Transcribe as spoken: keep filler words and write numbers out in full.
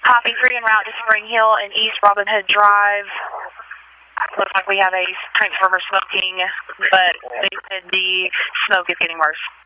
Copy three en route to Spring Hill and East Robin Hood Drive. Looks like we have a transformer smoking, but they said the smoke is getting worse.